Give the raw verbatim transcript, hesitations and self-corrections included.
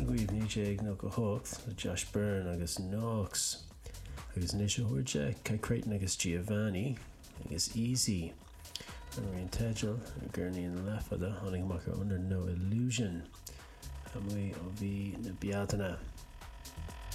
We've ní sé nó go hocht Josh Byrne agus Knox agus níos huirte Caicriton agus Giovanni agus Easy an rion teideal gurníon lefada tháinig mac under No Illusion a mu ó bhí na beatana